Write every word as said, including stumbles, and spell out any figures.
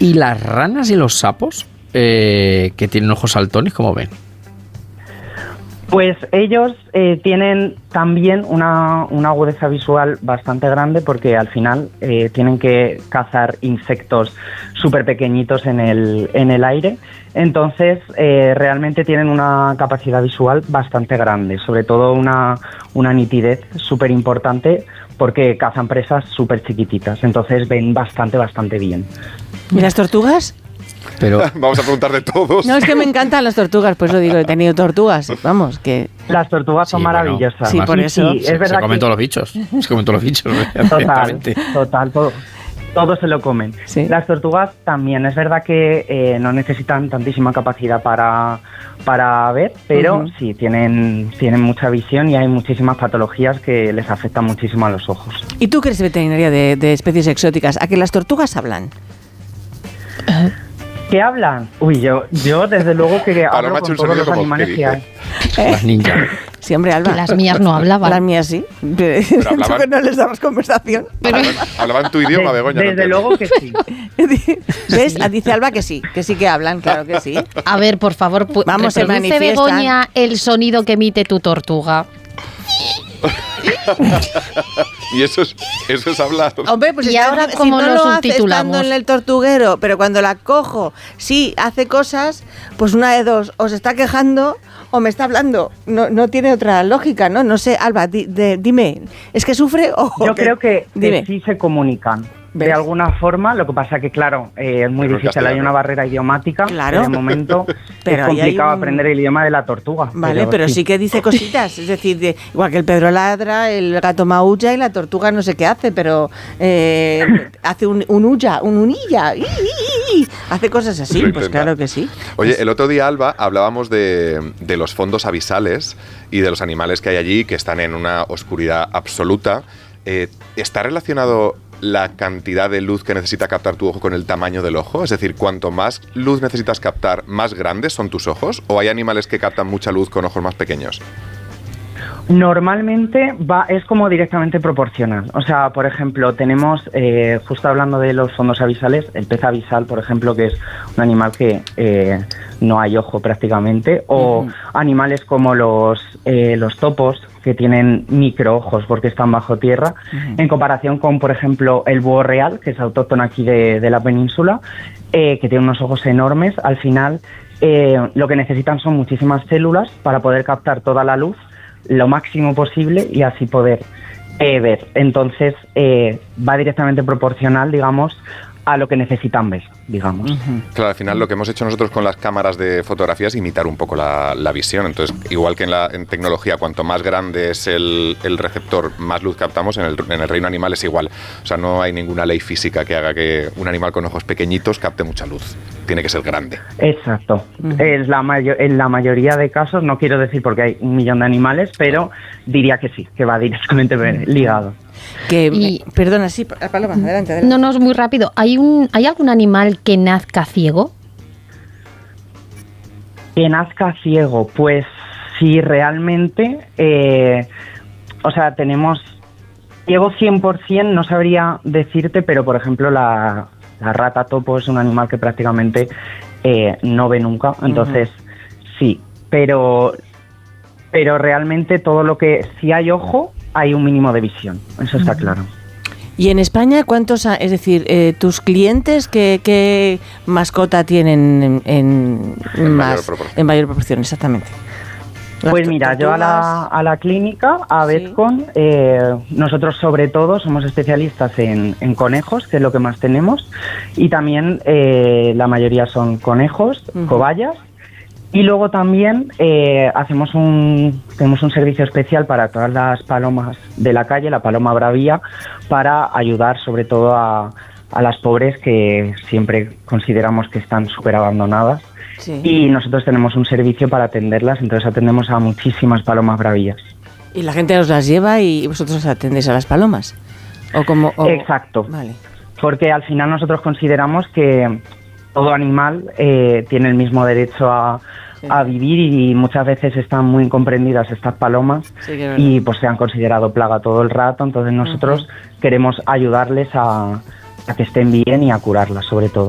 ¿Y las ranas y los sapos, eh, que tienen ojos saltones, cómo ven? Pues ellos eh, tienen también una, una agudeza visual bastante grande porque al final eh, tienen que cazar insectos súper pequeñitos en el, en el aire. Entonces eh, realmente tienen una capacidad visual bastante grande, sobre todo una, una nitidez súper importante porque cazan presas súper chiquititas. Entonces ven bastante, bastante bien. ¿Y las tortugas? Pero vamos a preguntar de todos. No, es que me encantan las tortugas, pues lo digo, he tenido tortugas, vamos, que... Las tortugas son sí, maravillosas. Bueno, sí, por eso. Sí, es se, verdad se comen que... todos los bichos. Se comen todos los bichos. Total, total, todo. Todos se lo comen. Sí. Las tortugas también, es verdad que eh, no necesitan tantísima capacidad para, para ver, pero uh-huh. sí, tienen, tienen mucha visión y hay muchísimas patologías que les afectan muchísimo a los ojos. ¿Y tú que eres veterinaria de, de especies exóticas, a que las tortugas hablan? Uh-huh. ¿Qué hablan? Uy, yo, yo desde luego que hablo con todos los animales que, que hay. ¿Eh? Las ninjas. Sí, hombre, Alba. Las mías no hablaban. Las mías sí. Pero hablaban, que no les dabas conversación. Pero... Hablaban tu idioma, de, Begoña. Desde no luego que sí. ¿Ves? Sí. Dice Alba que sí, que sí que hablan, claro que sí. A ver, por favor, pu- vamos, se manifiesta Begoña el sonido que emite tu tortuga. Y eso es, eso es hablar. Hombre, pues y ahora si como no lo lo subtitulamos hace estando en el tortuguero, pero cuando la cojo, sí, hace cosas, pues una de dos, o se está quejando o me está hablando. No, no tiene otra lógica, ¿no? No sé, Alba, di, de, dime, ¿es que sufre o...? Yo que, creo que, dime. que sí se comunican. ¿Ves? De alguna forma, lo que pasa que, claro, eh, es muy pero difícil, hay una barrera idiomática, claro. de momento pero es complicado un... aprender el idioma de la tortuga. Vale, pero, pero sí. sí que dice cositas, es decir, de, igual que el Pedro ladra, el gato maulla y la tortuga no sé qué hace, pero eh, hace un, un huya, un unilla, ¡i, i, i! Hace cosas así, pues claro que sí. Oye, el otro día, Alba, hablábamos de, de los fondos abisales y de los animales que hay allí que están en una oscuridad absoluta. Eh, ¿Está relacionado la cantidad de luz que necesita captar tu ojo con el tamaño del ojo? Es decir, cuanto más luz necesitas captar, ¿más grandes son tus ojos? ¿O hay animales que captan mucha luz con ojos más pequeños? Normalmente va, es como directamente proporcional. O sea, por ejemplo, tenemos, eh, justo hablando de los fondos abisales, el pez abisal, por ejemplo, que es un animal que eh, no hay ojo prácticamente, o uh-huh. animales como los, eh, los topos, que tienen microojos porque están bajo tierra, uh-huh. en comparación con, por ejemplo, el búho real, que es autóctono aquí de, de la península, eh, que tiene unos ojos enormes. Al final, eh, lo que necesitan son muchísimas células para poder captar toda la luz lo máximo posible y así poder eh, ver. Entonces, eh, va directamente proporcional, digamos, a lo que necesitan ver, digamos. Uh-huh. Claro, al final lo que hemos hecho nosotros con las cámaras de fotografía es imitar un poco la, la visión. Entonces, igual que en la en tecnología, cuanto más grande es el, el receptor, más luz captamos, en el, en el reino animal es igual. O sea, no hay ninguna ley física que haga que un animal con ojos pequeñitos capte mucha luz. Tiene que ser grande. Exacto. Uh-huh. Es la mayo- en la mayoría de casos, no quiero decir porque hay un millón de animales, pero diría que sí, que va directamente ligado. Que, y, perdona, sí, Paloma, adelante, adelante. No, no, es muy rápido. ¿Hay un, ¿hay algún animal que nazca ciego? Que nazca ciego, pues sí, realmente, eh, o sea, tenemos ciego cien por ciento, no sabría decirte, pero por ejemplo la, la rata topo es un animal que prácticamente eh, no ve nunca, entonces uh-huh. sí, pero, pero realmente todo lo que, si hay ojo, hay un mínimo de visión, eso está uh-huh. claro. ¿Y en España cuántos, es decir, eh, tus clientes qué, qué mascota tienen en, en, en, más, mayor proporción. en mayor proporción? Exactamente. Las pues mira, tortugas. Yo a la, a la clínica, a sí. Betcon, eh, nosotros sobre todo somos especialistas en, en conejos, que es lo que más tenemos, y también eh, la mayoría son conejos, uh-huh. cobayas. Y luego también eh, hacemos un tenemos un servicio especial para todas las palomas de la calle, la paloma bravía, para ayudar sobre todo a, a las pobres que siempre consideramos que están súper abandonadas. Sí. Y nosotros tenemos un servicio para atenderlas, entonces atendemos a muchísimas palomas bravías. ¿Y la gente os las lleva y vosotros atendéis a las palomas? ¿O como, o... Exacto. Vale. Porque al final nosotros consideramos que todo animal eh, tiene el mismo derecho a, sí. a vivir y muchas veces están muy incomprendidas estas palomas sí, y pues se han considerado plaga todo el rato, entonces nosotros uh-huh. queremos ayudarles a, a que estén bien y a curarlas sobre todo.